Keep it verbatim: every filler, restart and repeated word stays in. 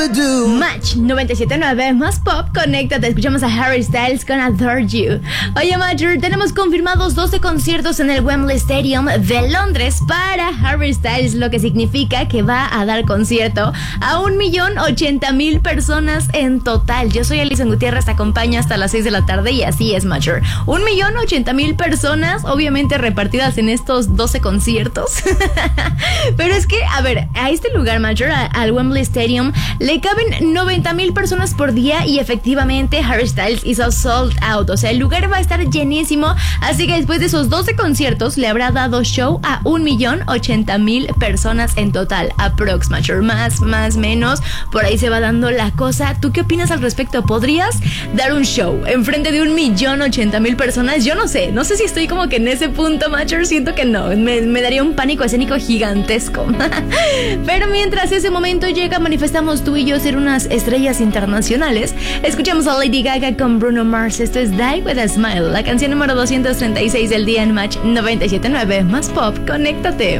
they do. Match noventa y siete punto nueve más pop, conéctate, escuchamos a Harry Styles con Adore You. Oye, Matcher, tenemos confirmados doce conciertos en el Wembley Stadium de Londres para Harry Styles, lo que significa que va a dar concierto a un millón ochenta mil personas en total. Yo soy Alison Gutiérrez, te acompaño hasta las seis de la tarde y así es, Matcher. Un millón ochenta mil personas, obviamente repartidas en estos doce conciertos. Pero es que, a ver, a este lugar, Matcher, al Wembley Stadium, le caben noventa mil personas por día y efectivamente Harry Styles hizo sold out. O sea, el lugar va a estar llenísimo, así que después de esos doce conciertos le habrá dado show a un millón ochenta mil personas en total. Aprox, Matcher, más, más, menos, por ahí se va dando la cosa. ¿Tú qué opinas al respecto? ¿Podrías dar un show enfrente de un millón ochenta mil personas? Yo no sé, no sé si estoy como que en ese punto, Matcher, siento que no, me, me daría un pánico escénico gigantesco. Pero mientras ese momento llega, manifestamos tú y yo ser unas estrellas internacionales. Escuchamos a Lady Gaga con Bruno Mars. Esto es Die With A Smile, la canción número doscientos treinta y seis del día en Match noventa y siete punto nueve más pop. Conéctate.